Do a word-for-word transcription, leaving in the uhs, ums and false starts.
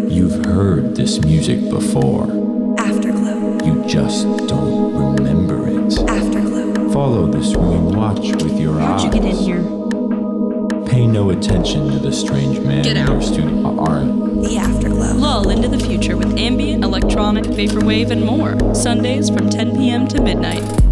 You've heard this music before. Afterglow. You just don't remember it. Afterglow. Follow this ring, watch with your How'd eyes. you get in here? Pay no attention to the strange man Get in out. your studio. Are The Afterglow. Lull into the future with ambient, electronic, vaporwave, and more. Sundays from ten p.m. to midnight.